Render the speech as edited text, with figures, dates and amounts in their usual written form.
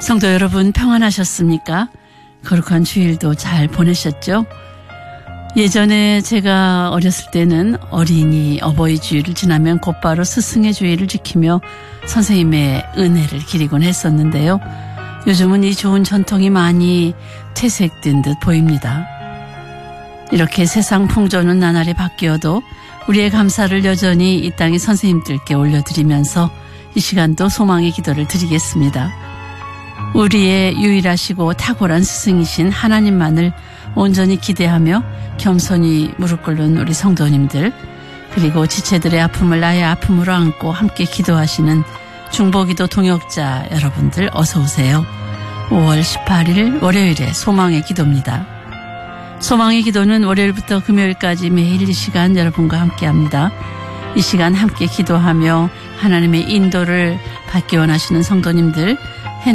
성도 여러분 평안하셨습니까? 거룩한 주일도 잘 보내셨죠? 예전에 제가 어렸을 때는 어린이 어버이 주일을 지나면 곧바로 스승의 주일을 지키며 선생님의 은혜를 기리곤 했었는데요. 요즘은 이 좋은 전통이 많이 퇴색된 듯 보입니다. 이렇게 세상 풍조는 나날이 바뀌어도 우리의 감사를 여전히 이 땅의 선생님들께 올려드리면서 이 시간도 소망의 기도를 드리겠습니다. 우리의 유일하시고 탁월한 스승이신 하나님만을 온전히 기대하며 겸손히 무릎 꿇는 우리 성도님들, 그리고 지체들의 아픔을 나의 아픔으로 안고 함께 기도하시는 중보기도 동역자 여러분들 어서 오세요. 5월 18일 월요일에 소망의 기도입니다. 소망의 기도는 월요일부터 금요일까지 매일 이 시간 여러분과 함께합니다. 이 시간 함께 기도하며 하나님의 인도를 받기 원하시는 성도님들,